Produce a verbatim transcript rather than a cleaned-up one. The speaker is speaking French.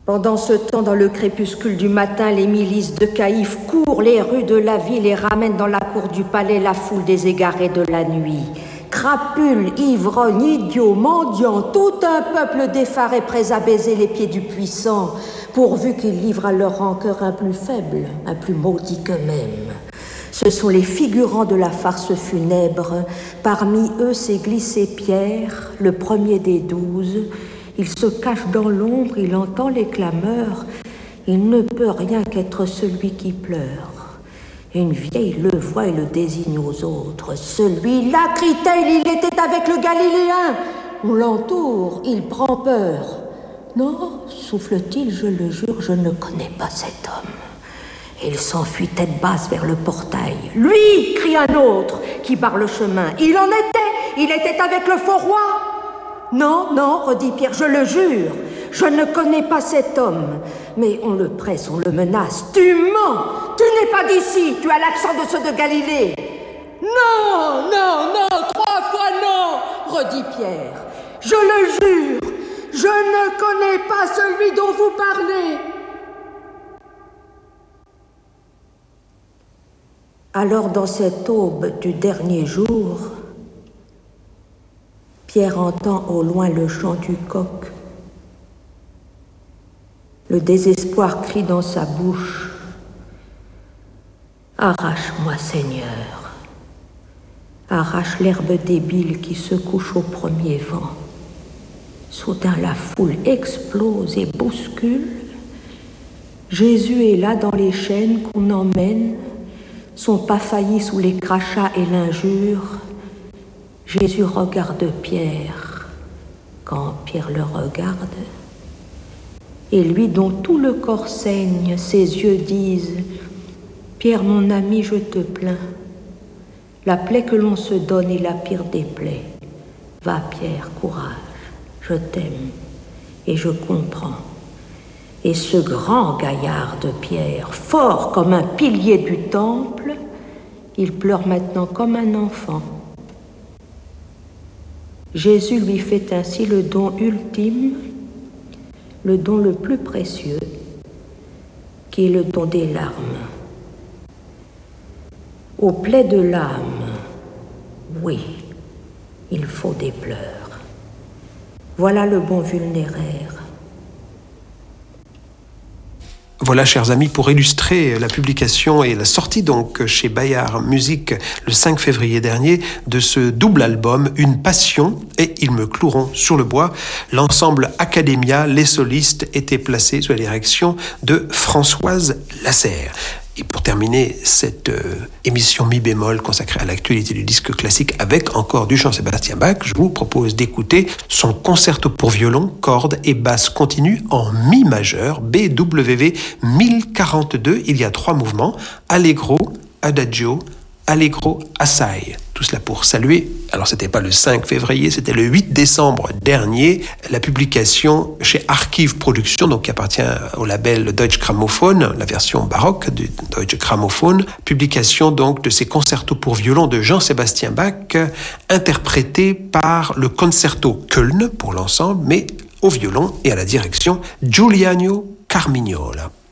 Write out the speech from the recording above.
Pendant ce temps, dans le crépuscule du matin, les milices de Caïphe courent les rues de la ville et ramènent dans la cour du palais la foule des égarés de la nuit. Crapules, ivrognes, idiots, mendiants, tout un peuple d'effarés prêts à baiser les pieds du puissant, pourvu qu'ils livrent à leur rancœur un plus faible, un plus maudit qu'eux-mêmes. Ce sont les figurants de la farce funèbre. Parmi eux s'est glissé Pierre, le premier des douze. Il se cache dans l'ombre, il entend les clameurs. Il ne peut rien qu'être celui qui pleure. Une vieille le voit et le désigne aux autres. Celui-là, crie-t-elle, il était avec le Galiléen. On l'entoure, il prend peur. Non, souffle-t-il, je le jure, je ne connais pas cet homme. Il s'enfuit tête basse vers le portail. Lui, crie un autre qui barre le chemin. Il en était, il était avec le faux roi. Non, non, redit Pierre, je le jure, je ne connais pas cet homme. Mais on le presse, on le menace. Tu mens, tu n'es pas d'ici, tu as l'accent de ceux de Galilée. Non, non, non, trois fois non, redit Pierre. Je le jure, je ne connais pas celui dont vous parlez. Alors, dans cette aube du dernier jour, Pierre entend au loin le chant du coq. Le désespoir crie dans sa bouche. Arrache-moi, Seigneur. Arrache l'herbe débile qui se couche au premier vent. Soudain, la foule explose et bouscule. Jésus est là dans les chaînes qu'on emmène. Son pas failli sous les crachats et l'injure. Jésus regarde Pierre. Quand Pierre le regarde, et lui dont tout le corps saigne, ses yeux disent « Pierre, mon ami, je te plains. La plaie que l'on se donne est la pire des plaies. Va, Pierre, courage, je t'aime et je comprends. » Et ce grand gaillard de Pierre, fort comme un pilier du temple, il pleure maintenant comme un enfant. Jésus lui fait ainsi le don ultime, le don le plus précieux, qui est le don des larmes. Aux plaies de l'âme, oui, il faut des pleurs. Voilà le bon vulnéraire. Voilà, chers amis, pour illustrer la publication et la sortie donc chez Bayard Musique le cinq février dernier de ce double album, Une passion et Ils me cloueront sur le bois. L'ensemble Academia, les solistes étaient placés sous la direction de Françoise Lasserre. Et pour terminer cette euh, émission mi-bémol consacrée à l'actualité du disque classique avec encore du Jean-Sébastien Bach, je vous propose d'écouter son concerto pour violon, cordes et basse continue en mi majeur, B W V mille quarante-deux. Il y a trois mouvements, Allegro, Adagio, Allegro, Assai. Tout cela pour saluer, alors c'était pas le cinq février, c'était le huit décembre dernier, la publication chez Archive Productions, donc qui appartient au label Deutsche Grammophon, la version baroque du Deutsche Grammophon, publication donc de ces concertos pour violon de Jean-Sébastien Bach, interprétés par le Concerto Köln pour l'ensemble, mais au violon et à la direction Giuliano Carmignola.